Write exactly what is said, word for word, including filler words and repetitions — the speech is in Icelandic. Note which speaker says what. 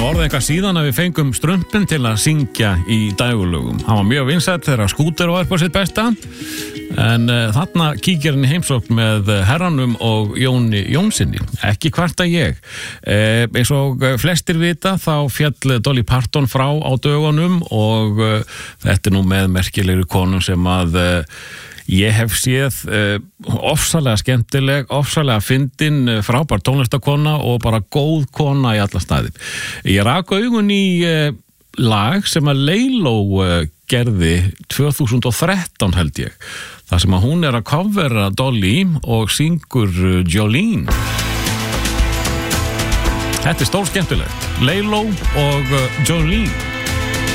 Speaker 1: nú orðið eitthvað síðan að við fengum Strumpin til að syngja í dægurlögum. Hann var mjög vinsæll þegar Skúter var upp á sitt besta, en uh, þarna kíkir hann í heimsókn með herranum og Jóni Jónsinni. Ekki kvarta ég. Uh, eins og flestir vita þá fjall Dolly Parton frá á dögunum og uh, þetta er nú með merkilegri konum sem að uh, ég hef séð uh, ofsalega skemmtileg, ofsalega fyndin, uh, frábær tónlistakona og bara góð kona í alla staði. Ég rak augun í uh, lag sem að Leiló uh, gerði tvö þúsund og þrettán held ég. Það sem að hún er að covera Dolly og syngur uh, Jolene. Þetta er stór skemmtilegt. Leiló og uh, Jolene.